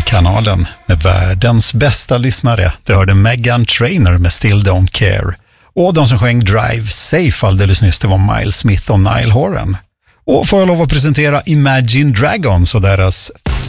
kanalen med världens bästa lyssnare. Det hörde Meghan Trainor med Still Don't Care. Och de som sjöng Drive Safe alldeles nyss, det var Miles Smith och Niall Horan. Och får jag lov att presentera Imagine Dragons och deras